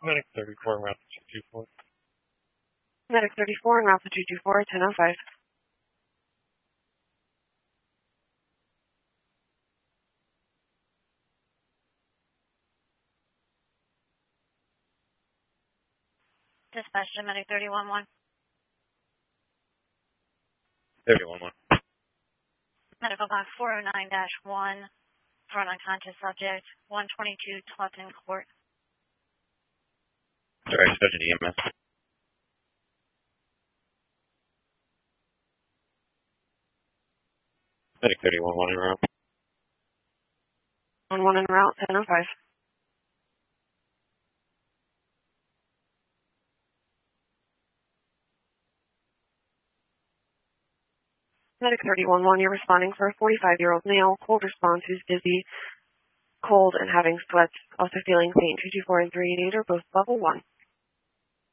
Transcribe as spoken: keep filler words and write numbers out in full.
Medic thirty-four, route to two two four. Medic thirty-four, en route to two two four, ten oh five. Dispatch to Medic thirty-one one. thirty-one one. Medical box four oh nine dash one for an unconscious subject, one twenty-two Tlumpton Court. Sorry, Sergeant E M S. Medic thirty-one one en route. one one en route, ten oh five. Medic thirty-one one, you're responding for a forty-five-year-old male, cold response who's dizzy, cold, and having sweats, also feeling faint. two two four and three eighty-eight are both level one.